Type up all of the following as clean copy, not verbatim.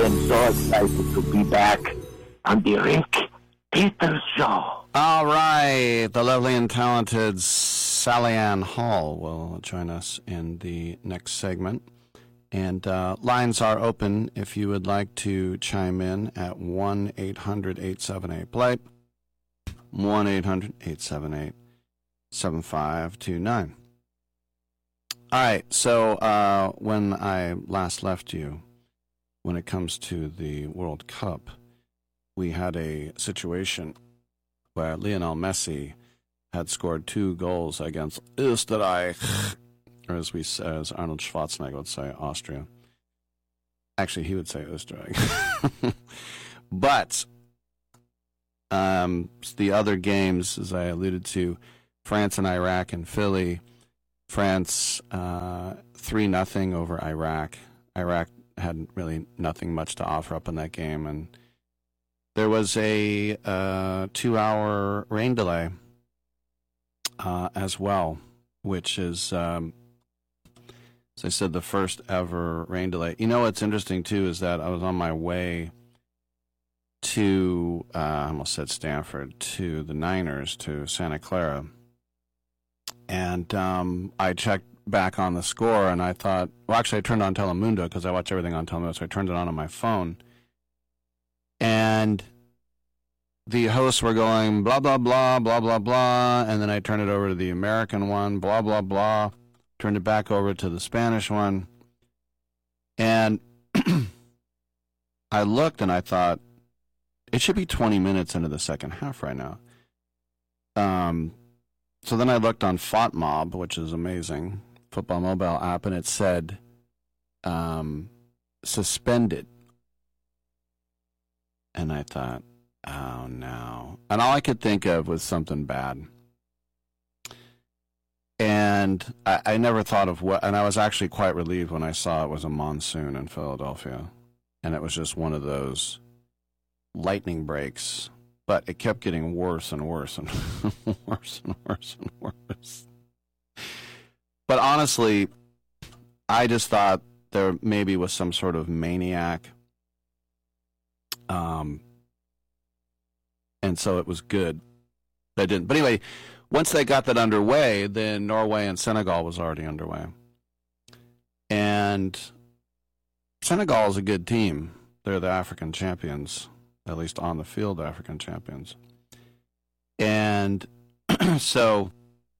am so excited to be back on the Rick Peters Show. All right. The lovely and talented Sally Ann Hall will join us in the next segment. And lines are open if you would like to chime in at 1-800-878-PLAY, 1-800-878-7529. All right, so when I last left you, when it comes to the World Cup, we had a situation where Lionel Messi had scored 2 goals against Österreich, or as Arnold Schwarzenegger would say, Austria. Actually, he would say Österreich. But the other games, as I alluded to, France and Iraq and Philly. France 3-0 over Iraq. Iraq had really nothing much to offer up in that game, and there was a 2-hour rain delay as well, which is, as I said, the first ever rain delay. You know what's interesting, too, is that I was on my way to, I almost said Stanford, to the Niners, to Santa Clara. And I checked back on the score, and I thought, well, actually, I turned on Telemundo because I watch everything on Telemundo, so I turned it on my phone. And the hosts were going, blah, blah, blah, blah, blah, blah, and then I turned it over to the American one, blah, blah, blah, turned it back over to the Spanish one. And I looked, and I thought, it should be 20 minutes into the second half right now. So then I looked on FOTMob, which is amazing, football mobile app, and it said suspended. And I thought, oh no. And all I could think of was something bad. And I never thought of what, and I was actually quite relieved when I saw it was a monsoon in Philadelphia. And it was just one of those lightning breaks. But it kept getting worse and worse and worse and worse and worse. But honestly, I just thought there maybe was some sort of maniac. And so it was good. They didn't. But anyway, once they got that underway, then Norway and Senegal was already underway. And Senegal is a good team. They're the African champions. At least on the field, African champions. And so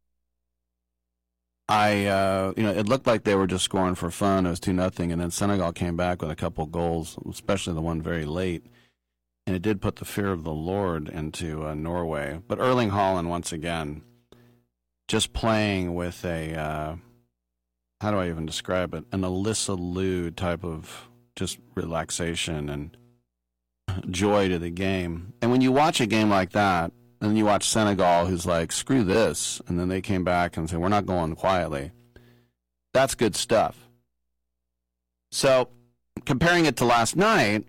it looked like they were just scoring for fun. It was 2-0, and then Senegal came back with a couple goals, especially the one very late. And it did put the fear of the Lord into Norway. But Erling Haaland, once again, just playing with a, how do I even describe it? An Alyssa Liu type of just relaxation and joy to the game. And when you watch a game like that, and then you watch Senegal, who's like, screw this, and then they came back and said, we're not going quietly, that's good stuff. So, comparing it to last night,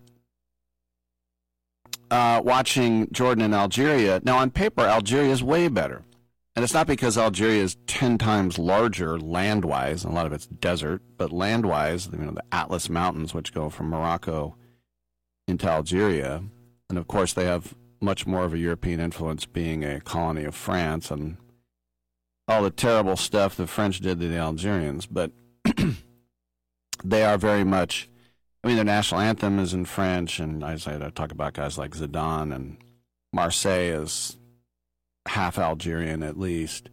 watching Jordan and Algeria, now on paper, Algeria is way better. And it's not because Algeria is 10 times larger land-wise, and a lot of it's desert, but land-wise, the Atlas Mountains, which go from Morocco into Algeria, and of course they have much more of a European influence being a colony of France and all the terrible stuff the French did to the Algerians, but they are very much, their national anthem is in French, and I talk about guys like Zidane, and Marseille is half Algerian at least.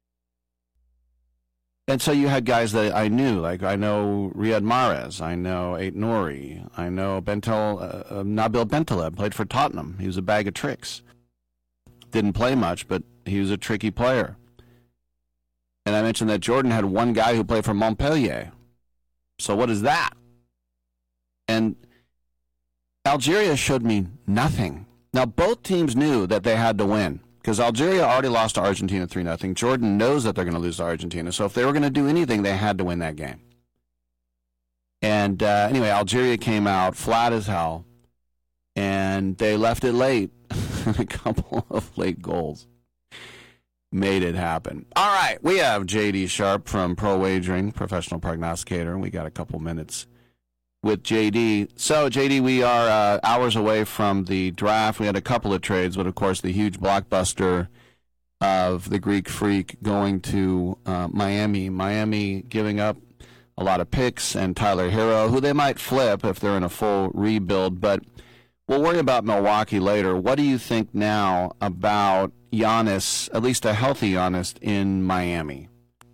And so you had guys that I knew, like I know Riyad Mahrez, I know Ait Nouri, I know Nabil Bentaleb, played for Tottenham. He was a bag of tricks. Didn't play much, but he was a tricky player. And I mentioned that Jordan had one guy who played for Montpellier. So what is that? And Algeria showed me nothing. Now, both teams knew that they had to win, because Algeria already lost to Argentina 3-0. Jordan knows that they're going to lose to Argentina. So if they were going to do anything, they had to win that game. And anyway, Algeria came out flat as hell, and they left it late. A couple of late goals made it happen. All right, we have J.D. Sharp from Pro Wagering, professional prognosticator, and we got a couple minutes with JD. So, JD, we are hours away from the draft. We had a couple of trades, but of course the huge blockbuster of the Greek Freak going to Miami. Miami giving up a lot of picks and Tyler Hero, who they might flip if they're in a full rebuild. But we'll worry about Milwaukee later. What do you think now about Giannis, at least a healthy Giannis, in Miami?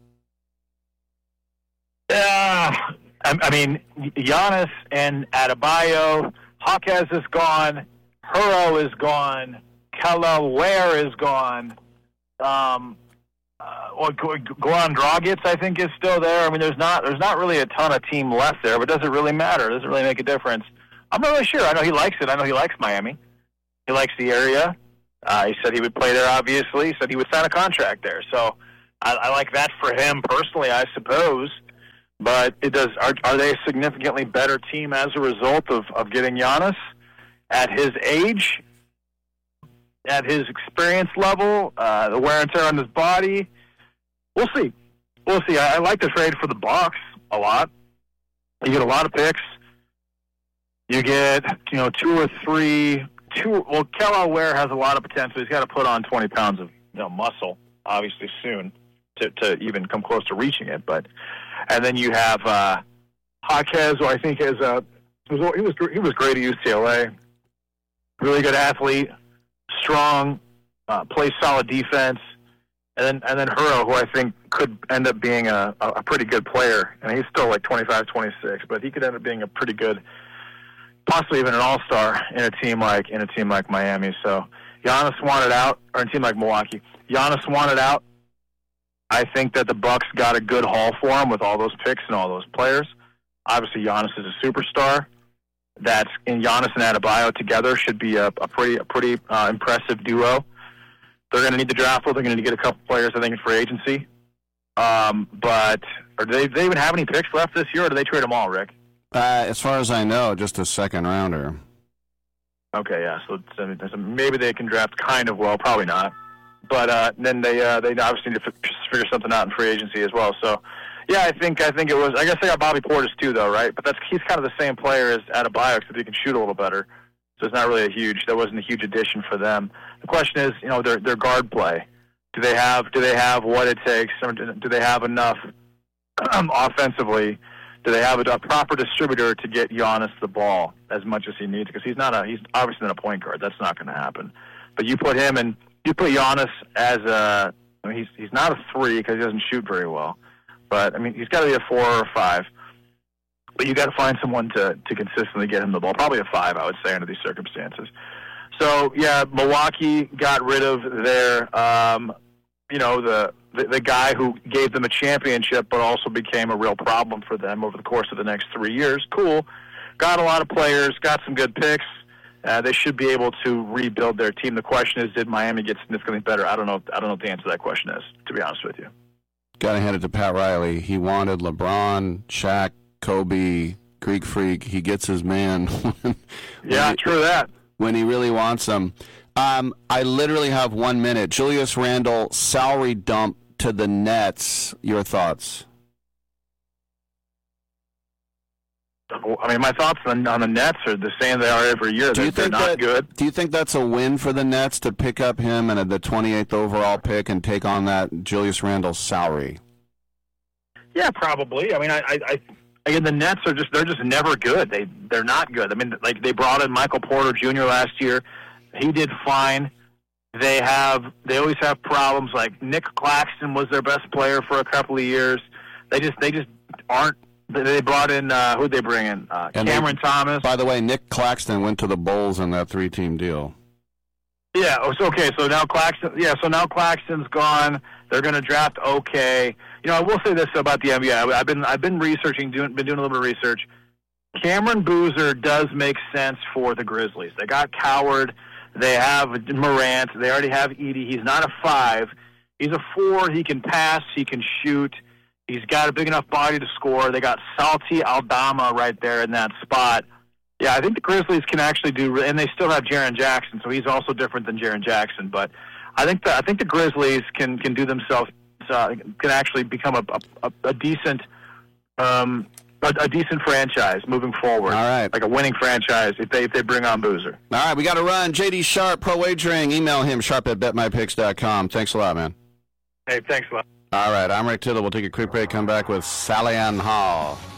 I mean, Giannis and Adebayo, Hawkes is gone, Hero is gone, Kelly Ware is gone. Goran Dragic, I think, is still there. I mean, there's not really a ton of team left there, but does it really matter? Does it really make a difference? I'm not really sure. I know he likes it. I know he likes Miami. He likes the area. He said he would play there, obviously. He said he would sign a contract there. So I like that for him personally, I suppose. But are they a significantly better team as a result of getting Giannis at his age, at his experience level, the wear and tear on his body? We'll see. I like the trade for the Bucks a lot. You get a lot of picks. You get, two or three. Well, Kelly Ware has a lot of potential. He's got to put on 20 pounds of muscle, obviously, soon to even come close to reaching it. And then you have Hawkes, who I think he was great at UCLA. Really good athlete, strong, plays solid defense. And then Hero, who I think could end up being a pretty good player. And he's still like 25, 26, but he could end up being a pretty good, possibly even an all-star in a team like Miami. So Giannis wanted out, or in a team like Milwaukee. Giannis wanted out. I think that the Bucks got a good haul for him with all those picks and all those players. Obviously, Giannis is a superstar. That's in Giannis and Adebayo together should be a pretty impressive duo. They're going to need the draft. They're going to need to get a couple players, I think, in free agency. But do they even have any picks left this year, or do they trade them all, Rick? As far as I know, just a second rounder. Okay, yeah. So maybe they can draft kind of well. Probably not. But then they obviously need to figure something out in free agency as well. So, yeah, I think it was. I guess they got Bobby Portis too, though, right? But he's kind of the same player as Adebayo, except he can shoot a little better. So it's not really that wasn't a huge addition for them. The question is, their guard play. Do they have what it takes? Or do they have enough offensively? Do they have a proper distributor to get Giannis the ball as much as he needs? Because he's obviously not a point guard. That's not going to happen. But you put Giannis as he's not a 3 because he doesn't shoot very well. But, I mean, he's got to be a 4 or a 5. But you got to find someone to consistently get him the ball. Probably a 5, I would say, under these circumstances. So, yeah, Milwaukee got rid of their, the guy who gave them a championship but also became a real problem for them over the course of the next 3 years. Cool. Got a lot of players, got some good picks. They should be able to rebuild their team. The question is, did Miami get significantly better? I don't know what the answer to that question is, to be honest with you. Got to hand it to Pat Riley. He wanted LeBron, Shaq, Kobe, Greek Freak. He gets his man. True that. When he really wants them. I literally have 1 minute. Julius Randle, salary dump to the Nets. Your thoughts? I mean, my thoughts on the Nets are the same they are every year. They're not good. Do you think that's a win for the Nets to pick up him and the 28th overall pick and take on that Julius Randle salary? Yeah, probably. I mean, again, the Nets they're just never good. They're not good. I mean, like they brought in Michael Porter Jr. last year. He did fine. They always have problems. Like Nick Claxton was their best player for a couple of years. They just aren't. They brought in who'd they bring in? Cameron Thomas. By the way, Nick Claxton went to the Bulls in that 3-team deal. Yeah. Okay. So now Claxton. Yeah. So now Claxton's gone. They're going to draft. Okay. I will say this about the NBA. I've been researching, been doing a little bit of research. Cameron Boozer does make sense for the Grizzlies. They got Coward. They have Morant. They already have Edey. He's not a 5. He's a 4. He can pass. He can shoot. He's got a big enough body to score. They got Salty Aldama right there in that spot. Yeah, I think the Grizzlies can actually do, and they still have Jaren Jackson, so he's also different than Jaren Jackson. But I think the Grizzlies can do themselves, can actually become a decent a decent franchise moving forward. All right. Like a winning franchise if they bring on Boozer. All right, we got to run. J.D. Sharp, Pro Wagering. Email him, sharp@betmypicks.com. Thanks a lot, man. Hey, thanks a lot. All right, I'm Rick Tittle. We'll take a quick break, come back with Sally Ann Hall.